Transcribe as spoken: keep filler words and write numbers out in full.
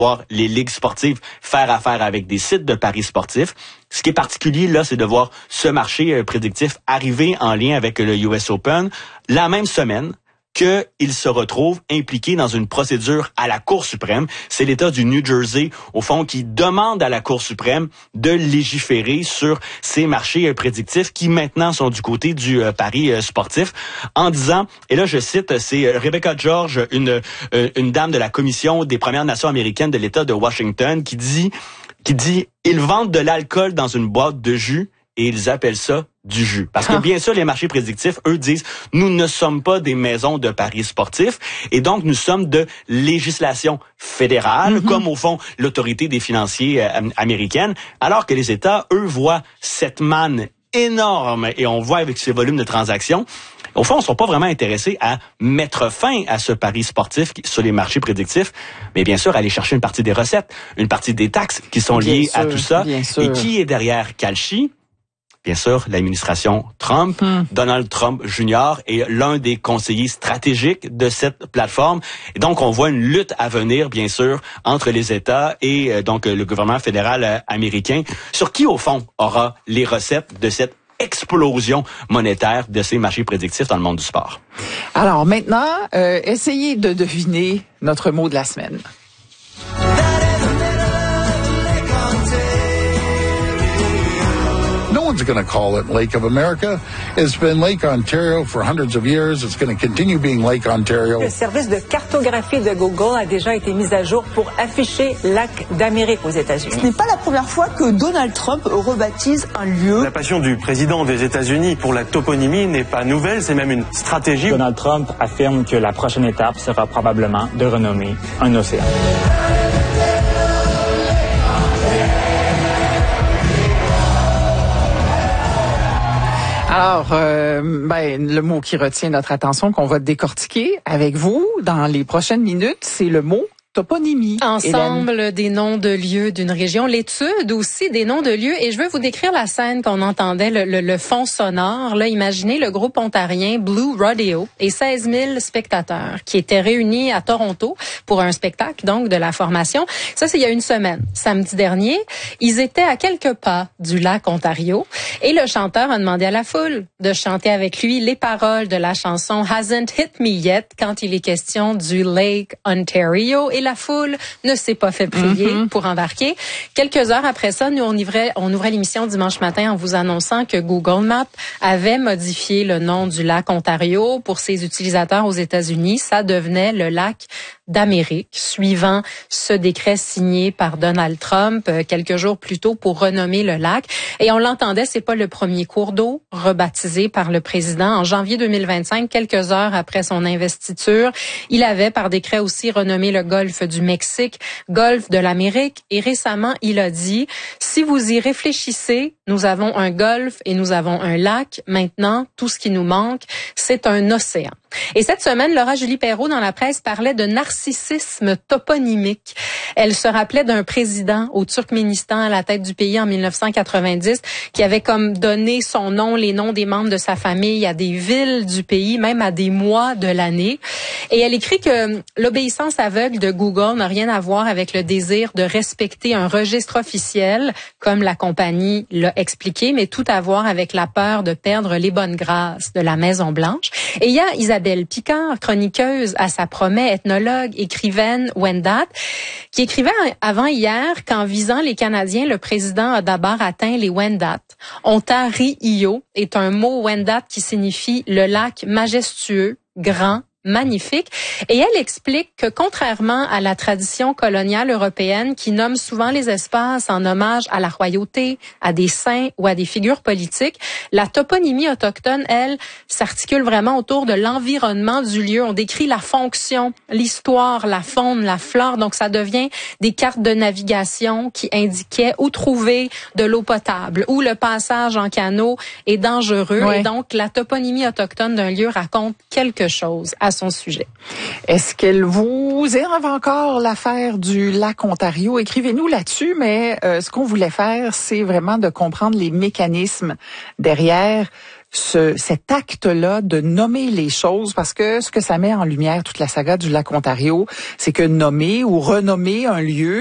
voir les ligues sportives faire affaire avec des sites de paris sportifs. Ce qui est particulier, là, c'est de voir ce marché euh, prédictif arriver en lien avec le U S Open la même semaine qu'il se retrouve impliqué dans une procédure à la Cour suprême. C'est l'État du New Jersey, au fond, qui demande à la Cour suprême de légiférer sur ces marchés prédictifs qui maintenant sont du côté du euh, pari euh, sportif, en disant, et là je cite, c'est Rebecca George, une, euh, une dame de la Commission des Premières Nations américaines de l'État de Washington, qui dit, qui dit, ils vendent de l'alcool dans une boîte de jus et ils appellent ça du jus. Parce que bien sûr, les marchés prédictifs, eux, disent, nous ne sommes pas des maisons de paris sportifs et donc nous sommes de législation fédérale, mm-hmm. comme au fond l'autorité des financiers euh, américaine, alors que les États, eux, voient cette manne énorme et on voit avec ces volumes de transactions, au fond, ils ne sont pas vraiment intéressés à mettre fin à ce pari sportif sur les marchés prédictifs, mais bien sûr, aller chercher une partie des recettes, une partie des taxes qui sont liées sûr, à tout ça. Et qui est derrière Kalshi? Bien sûr, l'administration Trump. Hmm. Donald Trump junior est l'un des conseillers stratégiques de cette plateforme. Et donc, on voit une lutte à venir, bien sûr, entre les États et euh, donc le gouvernement fédéral euh, américain, sur qui, au fond, aura les recettes de cette explosion monétaire de ces marchés prédictifs dans le monde du sport. Alors maintenant, euh, essayez de deviner notre mot de la semaine. No one's going to call it Lake of America. It's been Lake Ontario for hundreds of years. It's going to continue being Lake Ontario. Le service de cartographie de Google a déjà été mis à jour pour afficher Lac d'Amérique aux États-Unis. Ce n'est pas la première fois que Donald Trump rebaptise un lieu. La passion du président des États-Unis pour la toponymie n'est pas nouvelle, c'est même une stratégie. Donald Trump affirme que la prochaine étape sera probablement de renommer un océan. Alors, euh, ben, le mot qui retient notre attention, qu'on va décortiquer avec vous dans les prochaines minutes, c'est le mot toponymie. Ensemble Hélène. Des noms de lieux d'une région, l'étude aussi des noms de lieux. Et je veux vous décrire la scène qu'on entendait, le, le, le fond sonore. Là, imaginez le groupe ontarien Blue Rodeo et seize mille spectateurs qui étaient réunis à Toronto pour un spectacle, donc, de la formation. Ça, c'est il y a une semaine. Samedi dernier, ils étaient à quelques pas du lac Ontario et le chanteur a demandé à la foule de chanter avec lui les paroles de la chanson Hasn't Hit Me Yet quand il est question du Lake Ontario. Et la foule ne s'est pas fait prier mm-hmm. pour embarquer. Quelques heures après ça, nous, on ouvrait, on ouvrait l'émission dimanche matin en vous annonçant que Google Maps avait modifié le nom du lac Ontario pour ses utilisateurs aux États-Unis. Ça devenait le lac d'Amérique, suivant ce décret signé par Donald Trump euh, quelques jours plus tôt pour renommer le lac. Et on l'entendait, c'est pas le premier cours d'eau rebaptisé par le président. En janvier deux mille vingt-cinq, quelques heures après son investiture, il avait par décret aussi renommé le golfe du Mexique, golfe de l'Amérique. Et récemment, il a dit, si vous y réfléchissez, nous avons un golfe et nous avons un lac. Maintenant, tout ce qui nous manque, c'est un océan. Et cette semaine, Laura Julie Perrault, dans la presse, parlait de narcissisme toponymique. Elle se rappelait d'un président au Turkménistan à la tête du pays en mille neuf cent quatre-vingt-dix qui avait comme donné son nom, les noms des membres de sa famille à des villes du pays, même à des mois de l'année. Et elle écrit que l'obéissance aveugle de Google n'a rien à voir avec le désir de respecter un registre officiel, comme la compagnie l'a expliqué, mais tout à voir avec la peur de perdre les bonnes grâces de la Maison-Blanche. Et il y a Isabelle Picard, chroniqueuse à sa promet, ethnologue, écrivaine, Wendat, qui écrivait avant hier qu'en visant les Canadiens, le président a d'abord atteint les Wendat. Ontario est un mot Wendat qui signifie le lac majestueux, grand, magnifique. Et elle explique que contrairement à la tradition coloniale européenne qui nomme souvent les espaces en hommage à la royauté, à des saints ou à des figures politiques, la toponymie autochtone, elle, s'articule vraiment autour de l'environnement du lieu. On décrit la fonction, l'histoire, la faune, la flore. Donc, ça devient des cartes de navigation qui indiquaient où trouver de l'eau potable, où le passage en canot est dangereux. Ouais. Et donc, la toponymie autochtone d'un lieu raconte quelque chose à son sujet. Est-ce qu'elle vous énerve encore l'affaire du lac Ontario? Écrivez-nous là-dessus, mais euh, ce qu'on voulait faire, c'est vraiment de comprendre les mécanismes derrière ce, cet acte-là de nommer les choses, parce que ce que ça met en lumière toute la saga du lac Ontario, c'est que nommer ou renommer un lieu